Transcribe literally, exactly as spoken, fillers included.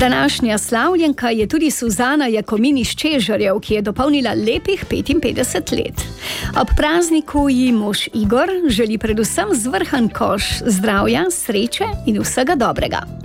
Današnja slavljenka je tudi Suzana Jakomin iz Čežarjev, ki je dopolnila lepih petinpetdeset let. Ob prazniku ji mož Igor želi predvsem zvrhan koš zdravja, sreče in vsega dobrega.